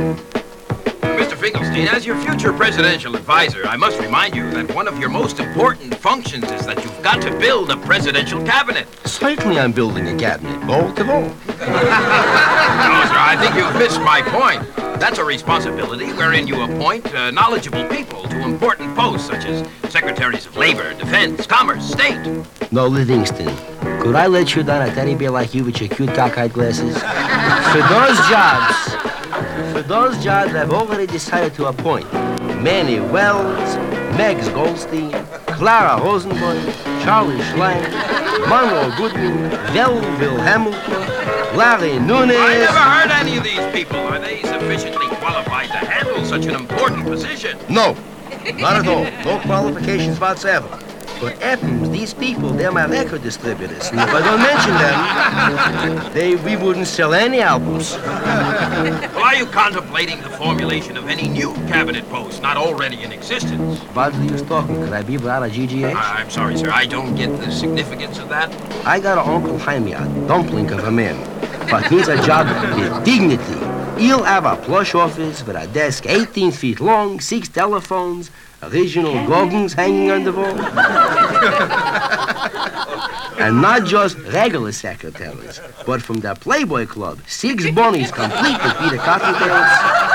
Mr. Finkelstein, as your future presidential advisor, I must remind you that one of your most important functions is that you've got to build a presidential cabinet. Certainly I'm building a cabinet, all to all. No, sir, I think you've missed my point. That's a responsibility wherein you appoint knowledgeable people to important posts such as secretaries of labor, defense, commerce, state. No, Livingston, could I let you down a teddy bear like you with your cute cockeyed glasses? For those jobs, I've already decided to appoint Manny Wells, Megs Goldstein, Clara Rosenberg, Charlie Schlein, Monroe Goodman, Melville Hamilton, Larry Nunes. I never heard any of these people. Are they sufficiently qualified to handle such an important position? No, not at all. No qualifications whatsoever. But happens, these people, they're my record distributors. And if I don't mention them, we wouldn't sell any albums. Well, are you contemplating the formulation of any new cabinet posts not already in existence? What are you talking? Could I be without a GGH? I'm sorry, sir. I don't get the significance of that. I got an Uncle Jaime, a dumpling of a man. But he's a job with dignity. He'll have a plush office with a desk 18 feet long, 6 telephones, original goggins hanging on the wall. And not just regular secretaries, but from the Playboy Club, 6 bunnies complete with Peter Cottontails.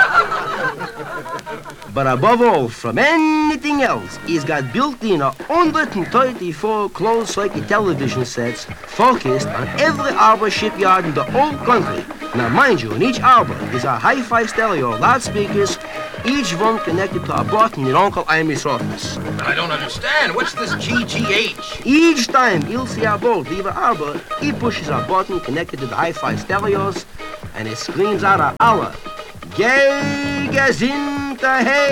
But above all, from anything else, he's got built-in 134 closed-circuit television sets focused on every arbor shipyard in the whole country. Now, mind you, in each arbor is a hi-fi stereo loudspeakers, each one connected to a button in Uncle Amy's office. I don't understand. What's this GGH? Each time he'll see a boat leave an arbor, he pushes a button connected to the hi-fi stereos, and it screams out a hour. Gay Gazinta Hey!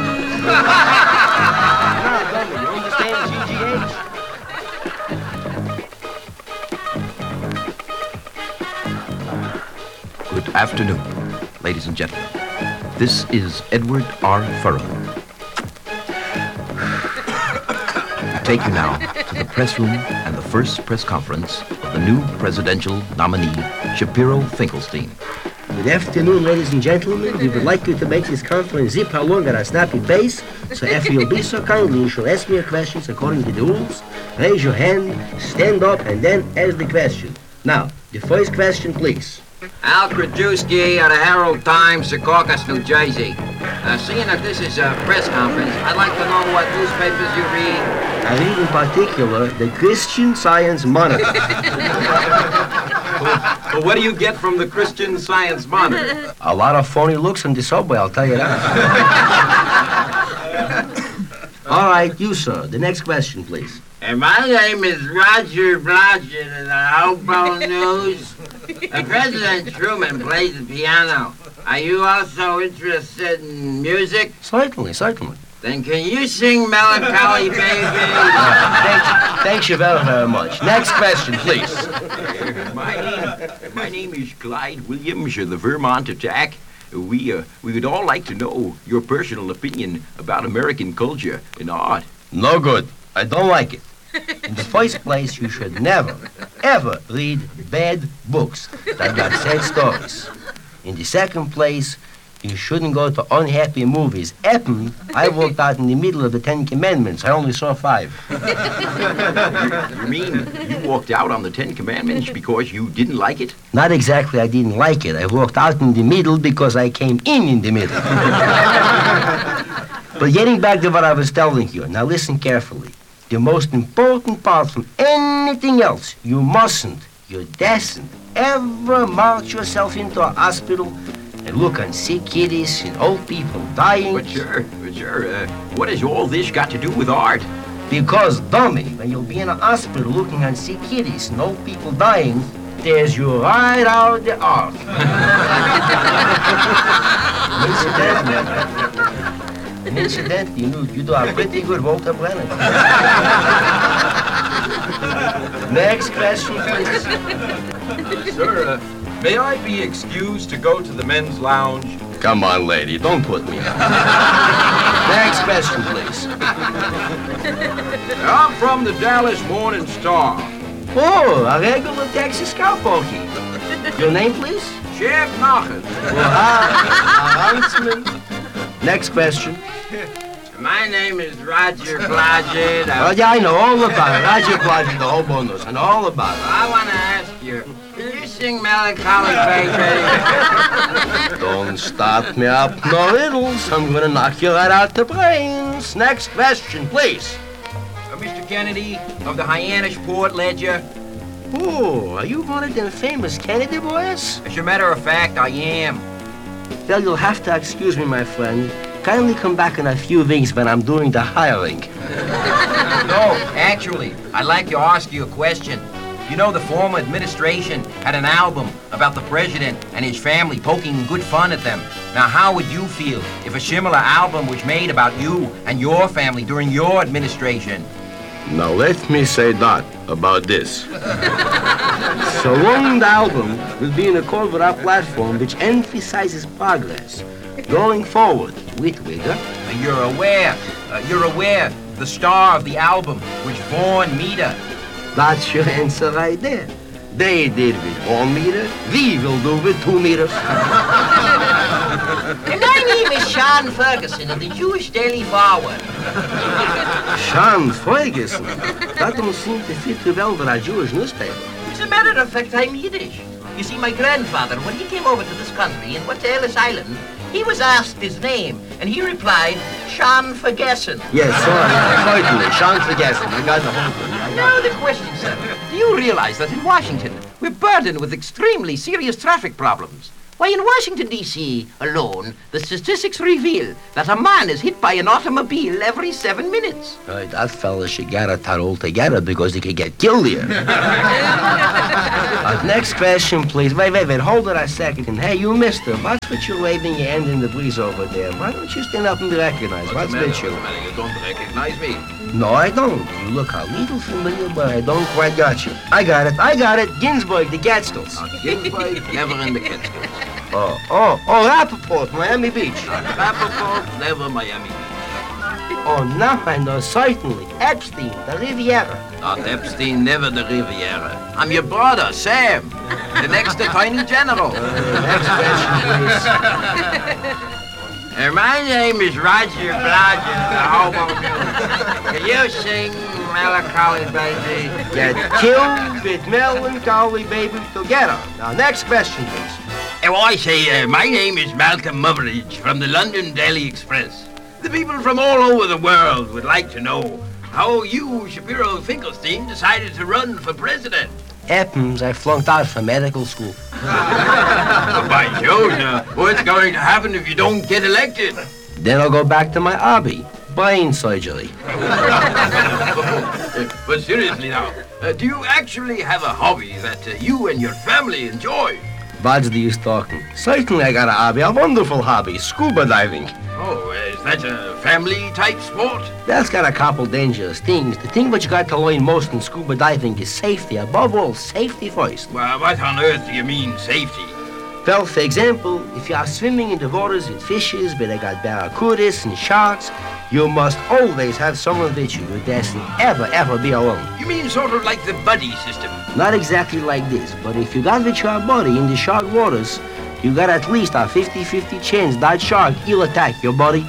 Now, dummy, you understand GGH? Good afternoon, ladies and gentlemen. This is Edward R. Furrow. I take you now to the press room and the first press conference of the new presidential nominee, Shapiro Finkelstein. Good afternoon, ladies and gentlemen. We would like you to make this conference zip along at a snappy pace. So if you'll be so kindly, you shall ask me your questions according to the rules. Raise your hand, stand up, and then ask the question. Now, the first question, please. Al Krajewski of the Herald Times, Secaucus, New Jersey. Seeing that this is a press conference, I'd like to know what newspapers you read. I read in particular the Christian Science Monitor. Well, what do you get from the Christian Science Monitor? A lot of phony looks on the subway, I'll tell you that. All right, you, sir. The next question, please. And my name is Roger Blodgett of the Hobo News. President Truman plays the piano. Are you also interested in music? Certainly, certainly. Then can you sing Melancholy Baby? Thanks you very, very much. Next question, please. My name is Clyde Williams of the Vermont Attack. We would all like to know your personal opinion about American culture and art. No good. I don't like it. In the first place, you should never, ever read bad books that got sad stories. In the second place, you shouldn't go to unhappy movies. I walked out in the middle of the 10 Commandments. I only saw 5. You mean you walked out on the 10 Commandments because you didn't like it? Not exactly I didn't like it. I walked out in the middle because I came in the middle. But getting back to what I was telling you, now listen carefully. The most important part from anything else, you mustn't, you dasn't ever march yourself into a hospital and look on sick kiddies and old people dying. But sure. What has all this got to do with art? Because, dummy, when you'll be in a hospital looking on sick kiddies and old people dying, there's you right out the art. Incidentally, you do a pretty good Walter Brennan. Next question, please. Sir, may I be excused to go to the men's lounge? Come on, lady, don't put me on. Next question, please. I'm from the Dallas Morning Star. Oh, a regular Texas cowpokey. Your name, please? Shep Knockers. Well, Next question. My name is Roger Blodgett. Oh, yeah, I know all about it. Roger Blodgett, the hobo knows, and all about it. I want to ask you, did you sing Melancholy Baby? Don't start me up no riddles. I'm gonna knock you right out the brains. Next question, please. Mr. Kennedy of the Hyannisport Ledger. Oh, are you one of them famous Kennedy boys? As a matter of fact, I am. Well, you'll have to excuse me, my friend. Kindly come back in a few weeks when I'm doing the hiring. No, actually, I'd like to ask you a question. You know, the former administration had an album about the president and his family poking good fun at them. Now, how would you feel if a similar album was made about you and your family during your administration? Now, let me say that about this. So long the album will be in accord with our platform, which emphasizes progress. Going forward with Wigger. You're aware, the star of the album was Vaughn Meader. That's your answer right there. They did with 1 meter, we will do with 2 meters. And my name is Sean Ferguson of the Jewish Daily Forward. Sean Ferguson? That don't seem to fit too well with our Jewish newspaper. As a matter of fact, I'm Yiddish. You see, my grandfather, when he came over to this country and went to Ellis Island, he was asked his name, and he replied, Sean Ferguson. Yes, certainly. Sean Ferguson. I got the whole thing. Now the question, sir. Do you realize that in Washington, we're burdened with extremely serious traffic problems? Why, in Washington, D.C. alone, the statistics reveal that a man is hit by an automobile every 7 minutes. That fella should get it all together because he could get killed here. Next question, please. Wait, hold it a second. Hey, you mister, what's with you waving your hand in the breeze over there? Why don't you stand up and be recognized? What's with you? You don't recognize me. No, I don't. You look a little familiar, but I don't quite got you. I got it. Ginsburg, the Catskills. Ginsburg, never in the Catskills. Oh, Rappaport, Miami Beach. Rappaport, never Miami Beach. Oh, now I know, certainly. Epstein, the Riviera. Not Epstein, never the Riviera. I'm your brother, Sam, the next Attorney General. Next question, please. My name is Roger Blodgett of the Hobo News. Can you sing Melancholy Baby? Get killed with Melancholy Baby together. Now, next question, please. Oh, I say, my name is Malcolm Muggeridge from the London Daily Express. The people from all over the world would like to know how you, Shapiro Finkelstein, decided to run for president. Happens I flunked out from medical school. By Jove, what's going to happen if you don't get elected? Then I'll go back to my hobby, brain surgery. But seriously now, do you actually have a hobby that you and your family enjoy? What's the use talking? Certainly I got a hobby, a wonderful hobby, scuba diving. Oh, is that a family-type sport? That's got a couple dangerous things. The thing what you got to learn most in scuba diving is safety. Above all, safety first. Well, what on earth do you mean, safety? Well, for example, if you are swimming in the waters with fishes where they got barracudas and sharks, you must always have someone with you. You dasn't ever be alone. You mean sort of like the buddy system? Not exactly like this, but if you got with your buddy in the shark waters, you got at least a 50-50 chance that shark will attack your buddy.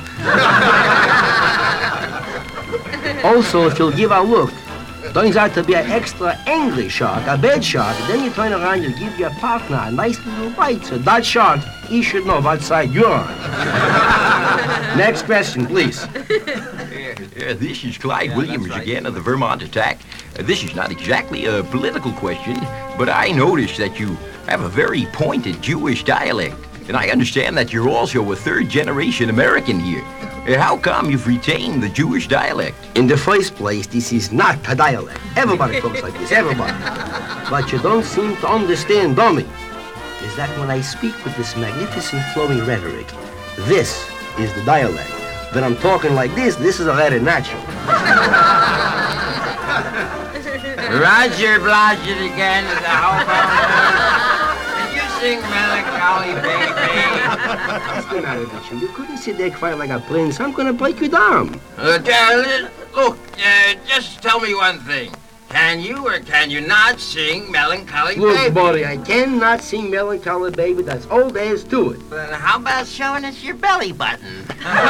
Also, if you'll give a look, turns out to be an extra angry shark, a bad shark, and then you turn around and give your partner a nice little bite, so that shark, he should know what side you're on. Next question, please. This is Clyde Williams again of the Vermont Attack. This is not exactly a political question, but I noticed that you have a very pointed Jewish dialect, and I understand that you're also a third-generation American here. How come you've retained the Jewish dialect? In the first place, this is not a dialect. Everybody talks like this, everybody. What you don't seem to understand, dummy, is that when I speak with this magnificent flowing rhetoric, this is the dialect. When I'm talking like this is a very natural. Roger Blodgett again of the Hobo News. Can you sing Melancholy Baby? What's the matter with you? You couldn't sit there quiet like a prince. I'm gonna break you down. Look, just tell me one thing. Can you or can you not sing Melancholy Look, Baby? buddy, I cannot sing Melancholy Baby. That's all there is to it. Then how about showing us your belly button?